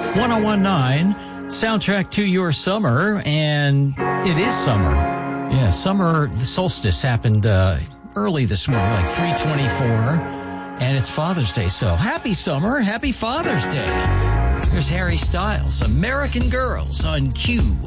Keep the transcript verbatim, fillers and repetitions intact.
ten nineteen, soundtrack to your summer, and it is summer. Yeah, summer, the solstice happened uh, early this morning, like three twenty-four, and it's Father's Day, so happy summer, happy Father's Day. Here's Harry Styles, American Girls on Q